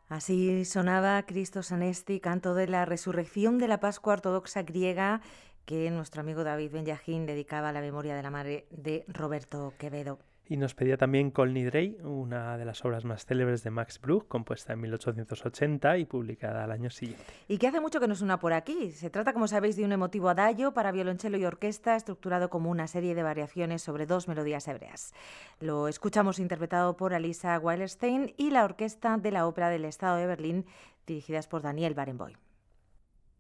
Así sonaba Christos Anesti, canto de la resurrección de la Pascua ortodoxa griega que nuestro amigo David Ben-Yahin dedicaba a la memoria de la madre de Roberto Quevedo. Y nos pedía también Kol Nidrei, una de las obras más célebres de Max Bruch, compuesta en 1880 y publicada al año siguiente. Y que hace mucho que no suena por aquí. Se trata, como sabéis, de un emotivo adagio para violonchelo y orquesta, estructurado como una serie de variaciones sobre dos melodías hebreas. Lo escuchamos interpretado por Alisa Weilerstein y la orquesta de la Ópera del Estado de Berlín, dirigidas por Daniel Barenboim.